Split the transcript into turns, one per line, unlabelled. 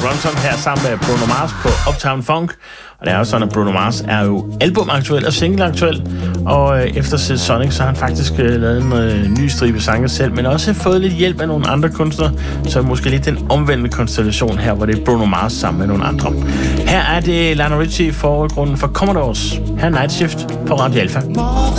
Bronson her sammen med Bruno Mars på Uptown Funk. Og det er jo sådan, at Bruno Mars er jo albumaktuel og singleaktuel. Og efter Silk Sonic, så har han faktisk lavet en ny stribe sange selv, men også fået lidt hjælp af nogle andre kunstnere. Så måske lidt den omvendte konstellation her, hvor det er Bruno Mars sammen med nogle andre. Her er det Lionel Richie i forgrunden for Commodores. Her er Night Shift på Radio Alpha.